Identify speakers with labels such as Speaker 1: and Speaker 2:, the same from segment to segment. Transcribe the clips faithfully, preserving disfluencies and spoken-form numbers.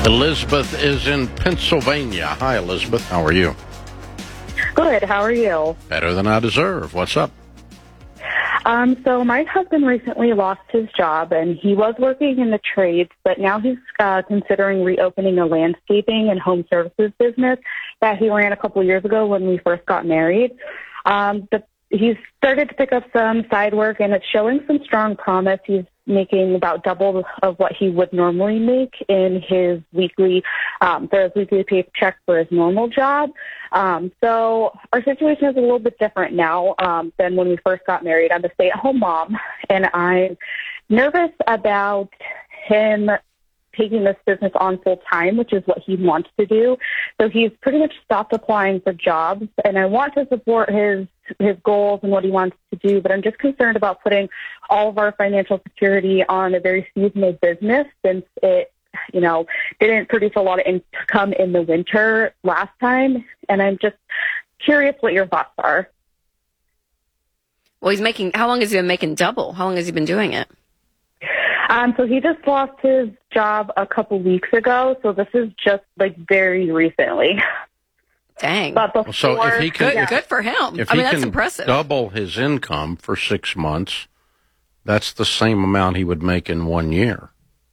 Speaker 1: Elizabeth is in Pennsylvania. Hi, Elizabeth. How are you?
Speaker 2: Good. How are you?
Speaker 1: Better than I deserve. What's up?
Speaker 2: Um, so my husband recently lost his job, and he was working in the trades, but now he's uh, considering reopening a landscaping and home services business that he ran a couple years ago when we first got married. Um, the, he's started to pick up some side work, and it's showing some strong promise. He's making about double of what he would normally make in his weekly, um, for his weekly paycheck for his normal job. Um, so our situation is a little bit different now um, than when we first got married. I'm a stay-at-home mom, and I'm nervous about him taking this business on full time, which is what he wants to do. So he's pretty much stopped applying for jobs, and I want to support his his goals and what he wants to do, but I'm just concerned about putting all of our financial security on a very seasonal business since it, you know, didn't produce a lot of income in the winter last time. And I'm just curious what your thoughts are.
Speaker 3: Well, he's making, how long has he been making double? How long has he been doing it?
Speaker 2: Um, so he just lost his job a couple weeks ago. So this is just like very recently.
Speaker 3: Dang.
Speaker 2: But before,
Speaker 1: So if he can,
Speaker 3: Good,
Speaker 1: if,
Speaker 3: good for him.
Speaker 1: if
Speaker 3: I mean,
Speaker 1: he
Speaker 3: that's
Speaker 1: can
Speaker 3: impressive.
Speaker 1: double his income for six months, that's the same amount he would make in one year.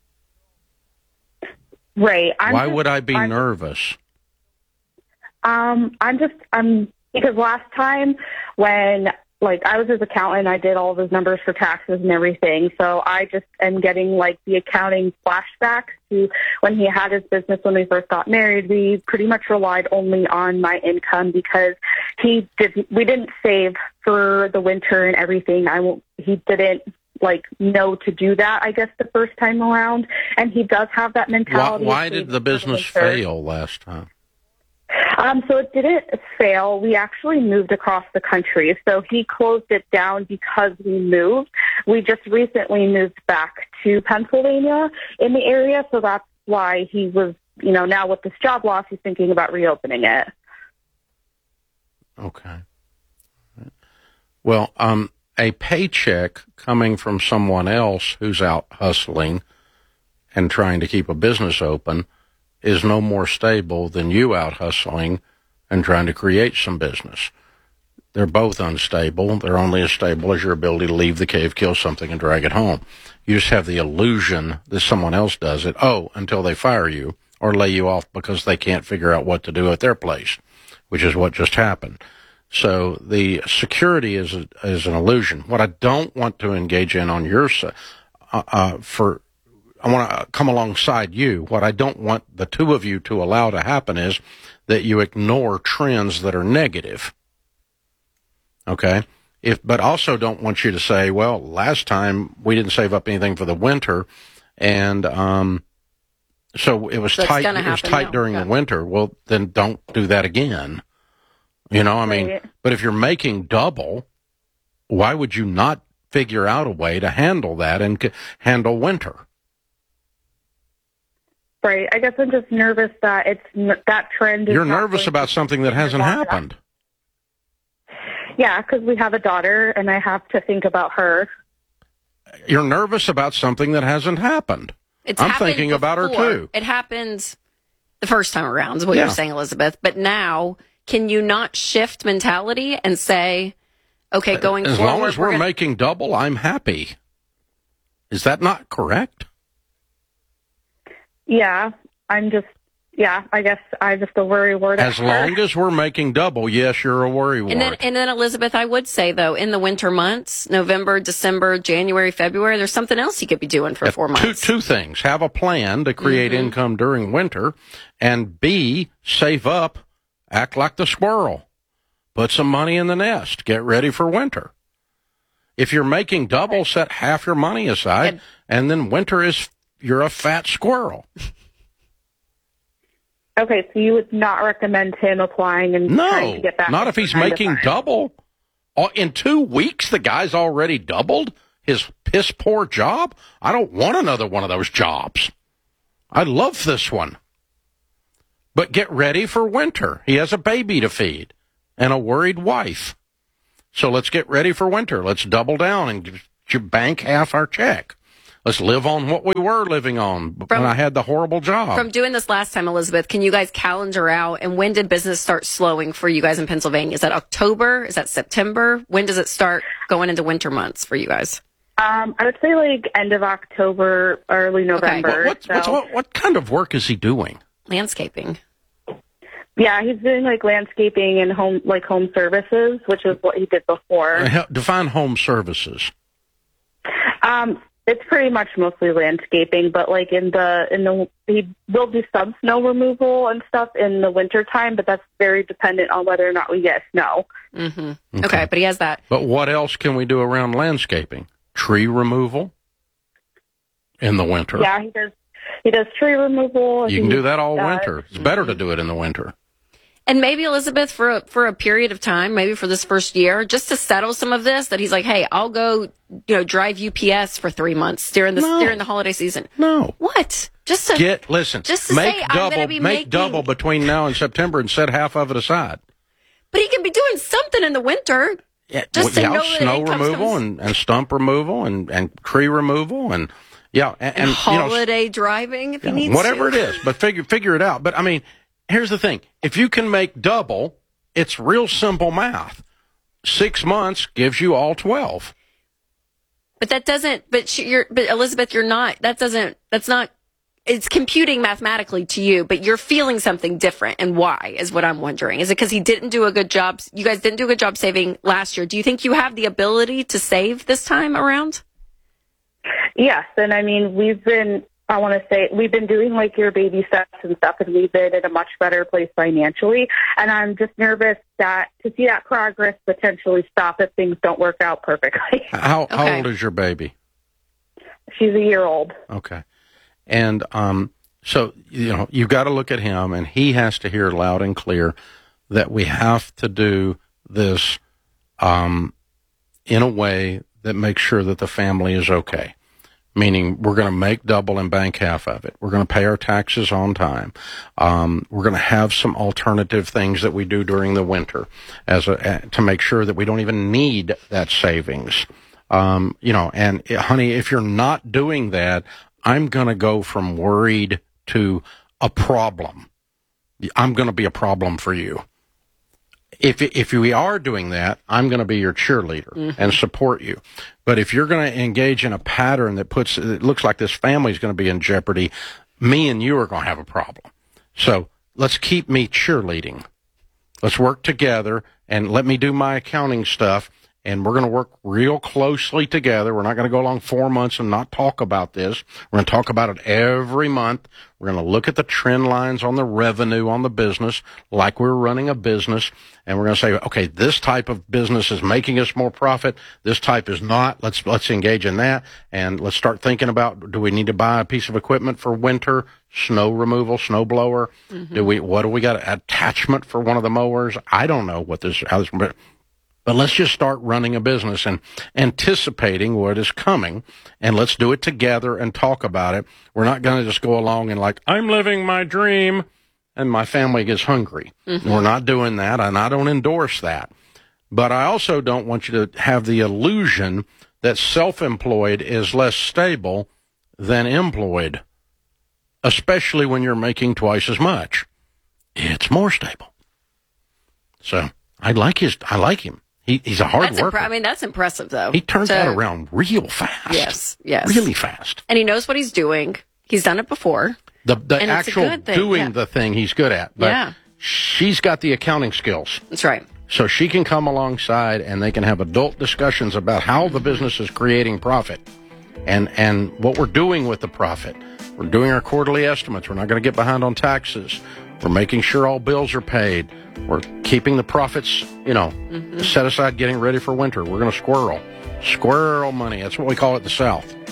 Speaker 2: Right. I'm
Speaker 1: Why
Speaker 2: just,
Speaker 1: would I be
Speaker 2: I'm,
Speaker 1: nervous?
Speaker 2: Um, I'm just, I'm, because last time when, like, I was his accountant, I did all of his numbers for taxes and everything, so I just am getting, like, the accounting flashbacks to when he had his business when we first got married. We pretty much relied only on my income because he did, we didn't save for the winter and everything. I won't, he didn't, like, know to do that, I guess, the first time around, and he does have that
Speaker 1: Why,
Speaker 2: mentality.
Speaker 1: why did the business fail last time?
Speaker 2: Um, so it didn't fail. We actually moved across the country. So he closed it down because we moved. We just recently moved back to Pennsylvania in the area. So that's why he was, you know, now with this job loss, he's thinking about reopening it.
Speaker 1: Okay. Well, um, a paycheck coming from someone else who's out hustling and trying to keep a business open is no more stable than you out hustling and trying to create some business. They're both unstable. They're only as stable as your ability to leave the cave, kill something, and drag it home. You just have the illusion that someone else does it, oh, until they fire you or lay you off because they can't figure out what to do at their place, which is what just happened. So the security is a, is an illusion. What I don't want to engage in on your side, uh, uh, for I want to come alongside you. What I don't want the two of you to allow to happen is that you ignore trends that are negative. Okay? If, but also don't want you to say, well, last time we didn't save up anything for the winter, and um, so it was
Speaker 3: So
Speaker 1: tight. It was tight
Speaker 3: now.
Speaker 1: during
Speaker 3: yeah.
Speaker 1: the winter. Well, then don't do that again. You know, I mean,
Speaker 2: Right.
Speaker 1: but if you're making double, why would you not figure out a way to handle that and c- handle winter?
Speaker 2: Right. I guess I'm just nervous that it's n- that trend. Is
Speaker 1: You're
Speaker 2: not
Speaker 1: nervous
Speaker 2: going
Speaker 1: about
Speaker 2: to
Speaker 1: something that hasn't
Speaker 2: long enough.
Speaker 1: happened.
Speaker 2: Yeah, because we have a daughter, and I have to think about her.
Speaker 1: You're nervous about something that hasn't happened.
Speaker 3: It's
Speaker 1: I'm
Speaker 3: happened
Speaker 1: thinking about her,
Speaker 3: before.
Speaker 1: too.
Speaker 3: It happened the first time around, is what
Speaker 1: Yeah.
Speaker 3: you're saying, Elizabeth. But now, can you not shift mentality and say, okay, going
Speaker 1: As
Speaker 3: forward,
Speaker 1: long as we're,
Speaker 3: gonna-
Speaker 1: making double, I'm happy. Is that not correct?
Speaker 2: Yeah, I'm just, yeah, I guess I just a worry word.
Speaker 1: As long as we're making double, yes, you're a worry ward.
Speaker 3: And then, and then, Elizabeth, I would say, though, in the winter months, November, December, January, February, there's something else you could be doing for four
Speaker 1: two,
Speaker 3: months.
Speaker 1: two things. Have a plan to create
Speaker 3: Mm-hmm.
Speaker 1: income during winter, and B, save up, act like the squirrel. Put some money in the nest. Get ready for winter. If you're making double, set half your money aside,
Speaker 3: And-
Speaker 1: and then winter is, you're a fat squirrel.
Speaker 2: Okay, so you would not recommend him applying and trying
Speaker 1: No,
Speaker 2: to get back?
Speaker 1: not if he's
Speaker 2: nine to
Speaker 1: making
Speaker 2: five?
Speaker 1: double. Oh, in two weeks, the guy's already doubled his piss poor job. I don't want another one of those jobs. I love this one. But get ready for winter. He has a baby to feed and a worried wife. So let's get ready for winter. Let's double down and bank half our check. let's live on what we were living on
Speaker 3: From-
Speaker 1: when I had the horrible job.
Speaker 3: From doing this last time, Elizabeth, can you guys calendar out, and when did business start slowing for you guys in Pennsylvania? Is that October? Is that September? When does it start going into winter months for you guys?
Speaker 2: Um, I would say like end of October, early November.
Speaker 1: what, what,
Speaker 2: so.
Speaker 1: what, what kind of work is he doing?
Speaker 3: Landscaping.
Speaker 2: Yeah, he's doing like landscaping and home, like home services, which is what he did before.
Speaker 1: Uh, Define home services.
Speaker 2: Um, it's pretty much mostly landscaping, but like in the in the he will do some snow removal and stuff in the winter time, but that's very dependent on whether or not we get snow.
Speaker 3: Mm-hmm. Okay. okay, but he has that.
Speaker 1: But what else can we do around landscaping? Tree removal in the winter.
Speaker 2: Yeah, he does. He does tree removal.
Speaker 1: You can
Speaker 2: he,
Speaker 1: do that all
Speaker 2: uh,
Speaker 1: winter. It's better to do it in the winter.
Speaker 3: And maybe, Elizabeth, for a, for a period of time, maybe for this first year, just to settle some of this, that he's like, hey, I'll go, you know, drive U P S for three months during the
Speaker 1: No.
Speaker 3: during the holiday season.
Speaker 1: No.
Speaker 3: What? Just to
Speaker 1: Get listen.
Speaker 3: Just to
Speaker 1: make
Speaker 3: say, I'm
Speaker 1: double.
Speaker 3: gonna be
Speaker 1: make
Speaker 3: making-
Speaker 1: double between now and September, and set half of it aside.
Speaker 3: But he can be doing something in the winter.
Speaker 1: Yeah,
Speaker 3: Just to
Speaker 1: yeah,
Speaker 3: know that
Speaker 1: snow
Speaker 3: income
Speaker 1: removal
Speaker 3: comes-
Speaker 1: and, and stump removal and, and tree removal and yeah and,
Speaker 3: And,
Speaker 1: and you know,
Speaker 3: holiday driving if he
Speaker 1: yeah,
Speaker 3: needs
Speaker 1: whatever
Speaker 3: to.
Speaker 1: it is, but figure figure it out. But I mean, here's the thing: if you can make double, it's real simple math. Six months gives you all twelve.
Speaker 3: But that doesn't. But she, you're. But Elizabeth, you're not. That doesn't. That's not. It's computing mathematically to you, but you're feeling something different. And why is what I'm wondering. Is it because he didn't do a good job? You guys didn't do a good job saving last year. Do you think you have the ability to save this time around?
Speaker 2: Yes, and I mean we've been. I want to say we've been doing like your baby steps and stuff, and we've been in a much better place financially. And I'm just nervous that to see that progress potentially stop if things don't work out perfectly.
Speaker 1: How how
Speaker 3: Okay.
Speaker 1: old is your baby?
Speaker 2: She's a year old.
Speaker 1: Okay. And um, so, you know, you've got to look at him, and he has to hear loud and clear that we have to do this um, in a way that makes sure that the family is okay. Meaning we're going to make double and bank half of it. We're going to pay our taxes on time. Um, we're going to have some alternative things that we do during the winter as a, to make sure that we don't even need that savings. Um, you know, and honey, if you're not doing that, I'm going to go from worried to a problem. I'm going to be a problem for you. If if we are doing that, I'm going to be your cheerleader mm-hmm. and support you. But if you're going to engage in a pattern that puts, it looks like this family is going to be in jeopardy, me and you are going to have a problem. So let's keep me cheerleading. Let's work together and let me do my accounting stuff. And we're going to work real closely together. We're not going to go along four months and not talk about this. We're going to talk about it every month. We're going to look at the trend lines on the revenue on the business like we're running a business. And we're going to say, okay, this type of business is making us more profit. This type is not. Let's, let's engage in that. And let's start thinking about, do we need to buy a piece of equipment for winter? Snow removal, snow blower? Mm-hmm. Do we, what do we got? Attachment for one of the mowers? I don't know what this, how this, but But let's just start running a business and anticipating what is coming, and let's do it together and talk about it. We're not going to just go along and like, I'm living my dream, and my family gets hungry. Mm-hmm. We're not doing that, and I don't endorse that. But I also don't want you to have the illusion that self-employed is less stable than employed, especially when you're making twice as much. It's more stable. So I like his, I like him. He, he's a hard
Speaker 3: that's
Speaker 1: worker.
Speaker 3: Impre- I mean, that's impressive, though.
Speaker 1: He turns
Speaker 3: so,
Speaker 1: that around real fast.
Speaker 3: Yes, yes.
Speaker 1: Really fast.
Speaker 3: And he knows what he's doing. He's done it before.
Speaker 1: The the
Speaker 3: and
Speaker 1: actual doing
Speaker 3: yeah.
Speaker 1: the thing he's good at. But
Speaker 3: yeah.
Speaker 1: she's got the accounting skills.
Speaker 3: That's right.
Speaker 1: So she can come alongside and they can have adult discussions about how the business is creating profit and, and what we're doing with the profit. We're doing our quarterly estimates. We're not going to get behind on taxes. We're making sure all bills are paid. We're keeping the profits, you know, mm-hmm. set aside, getting ready for winter. We're going to squirrel. Squirrel money. That's what we call it in the South.